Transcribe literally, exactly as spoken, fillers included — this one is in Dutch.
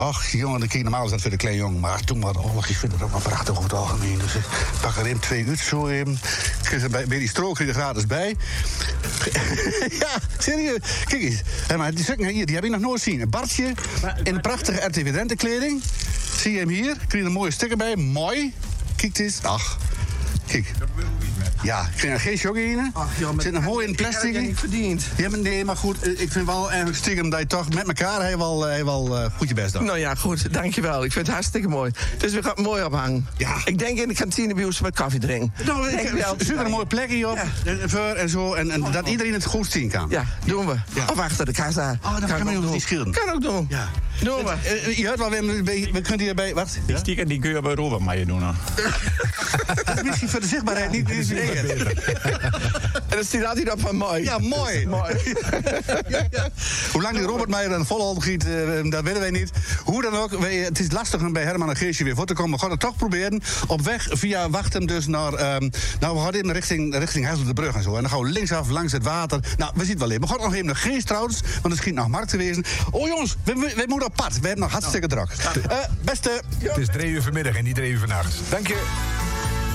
Ach, jongen, dan kijk normaal is dat voor de kleine jongen. Maar toen maar de oorlog, ik vind het ook wel prachtig over het algemeen. Dus ik pak er even twee uur zo even. Krijg er bij, bij die strook er gratis bij. Ja, serieus. Kijk eens. Hé, maar die stukken hier, die heb ik nog nooit gezien. Een Bartje in een prachtige R T V Drenthe kleding. Zie je hem hier? Krijg je er mooie stukken bij. Mooi. Kijk eens. Ach. Kijk. Ja, ik vind er geen shock in. Ach, joh, zit nog mooi in plastic. Ik heb het niet verdiend. Ja, maar nee, maar goed, ik vind wel eigenlijk stiekem dat je toch met elkaar hij wel, hij wel uh, goed je best doet. Nou ja, goed, dankjewel. Ik vind het hartstikke mooi. Dus we gaan het mooi ophangen. Ja. Ik denk in de kantine bij ons met koffie drinken. Nou, Denk ik wel. zit er een mooie plekje op. Ja. En, voor en zo. En, en dat iedereen het goed zien kan. Ja, doen we. Ja. Of achter de kassa. Oh, dan kan, kan ook me doen. niet schilden. Kan ook doen. Ja. Doen we. Uh, je hoort wel, we, we, we kunnen hierbij... Wat? Die sticker die kun je bij Robert mee doen. Hè? Dat is misschien voor de zichtbaarheid niet eens En dan staat altijd op van mooi. Ja, mooi. mooi. Ja, ja. Hoe lang die Robert Meijer een volle hond giet, uh, dat weten wij niet. Hoe dan ook, wij, het is lastig om bij Herman en Geesje weer voor te komen. We gaan het toch proberen. Op weg via Wachtem dus naar... Um, nou, we gaan in richting, richting Huis op de Brug en zo. En dan gaan we linksaf langs het water. Nou, we zien het wel even. We gaan nog even naar Geest trouwens, want het schiet nog markt te wezen. Oh jongens, we, we, we moeten op pad. We hebben nog hartstikke druk. Uh, beste... Het is drie uur vanmiddag en niet drie uur vannacht. Dank je.